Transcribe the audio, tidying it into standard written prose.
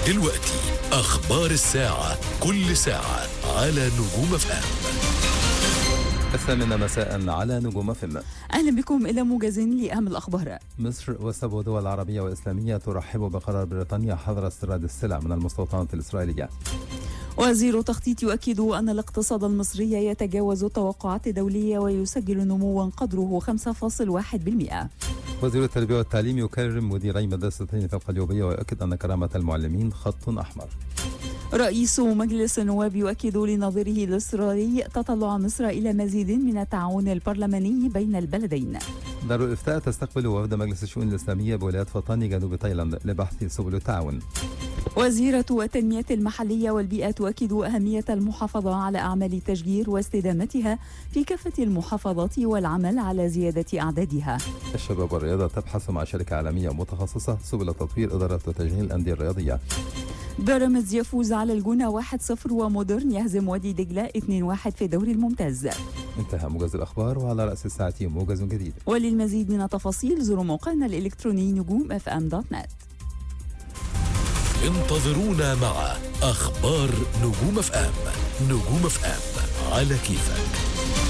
دلوقتي أخبار الساعة، كل ساعة على نجوم FM. 8 مساء على نجوم FM. أهلا بكم إلى موجز لأهم الأخبار. مصر و7 دول عربية وإسلامية ترحب بقرار بريطانيا حظر استيراد السلع من المستوطنات الإسرائيلية. وزير التخطيط يؤكد أن الاقتصاد المصري يتجاوز التوقعات الدولية ويسجل نموا قدره 5.1%. وزير التربية والتعليم يكرم مديري مدرستين في القليوبية ويؤكد أن كرامة المعلمين خط أحمر. رئيس مجلس النواب يؤكد لنظيره الإسرائيلي تطلع مصر إلى مزيد من التعاون البرلماني بين البلدين. دار الإفتاء تستقبل وفد مجلس الشؤون الإسلامية بولاية فطان جنوب تايلاند لبحث سبل التعاون. وزيرة التنمية المحلية والبيئة تؤكد أهمية المحافظة على أعمال التشجير واستدامتها في كافة المحافظات والعمل على زيادة أعدادها. الشباب والرياضة تبحث مع شركة عالمية متخصصة سبل تطوير إدارة وتشغيل الأندية الرياضية. بيراميدز يفوز على الجونة 1-0 ومودرن يهزم وادي دجلة 2-1 في الدوري الممتاز. انتهى موجز الأخبار، وعلى رأس الساعة موجز جديد. وللمزيد من التفاصيل زوروا موقعنا الإلكتروني نجوم.fm.net. انتظرونا مع أخبار نجوم FM. نجوم FM على كيفك.